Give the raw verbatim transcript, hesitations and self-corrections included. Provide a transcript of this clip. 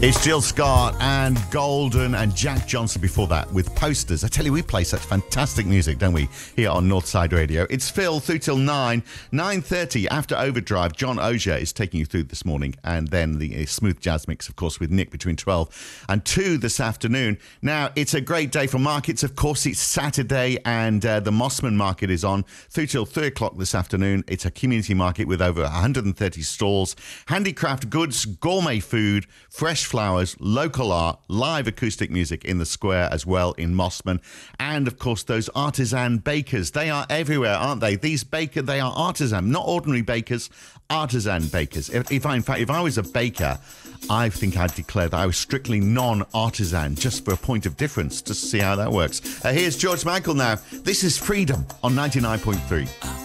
It's Jill Scott and Golden and Jack Johnson before that with Posters. I tell you, we play such fantastic music, don't we, here on Northside Radio. It's Phil through till nine. nine thirty after Overdrive, John Ogier is taking you through this morning. And then the uh, smooth jazz mix, of course, with Nick between twelve and two this afternoon. Now, it's a great day for markets. Of course, it's Saturday and uh, the Mossman Market is on through till three o'clock this afternoon. It's a community market with over one hundred thirty stalls, handicraft goods, gourmet food, fresh flowers, local art, live acoustic music in the square as well in Mossman. And, of course, those artisan bakers. They are everywhere, aren't they? These bakers, they are artisan, not ordinary bakers, artisan bakers. If, if I, in fact, if I was a baker, I think I'd declare that I was strictly non-artisan, just for a point of difference, just to see how that works. Uh, here's George Michael now. This is Freedom on ninety-nine point three.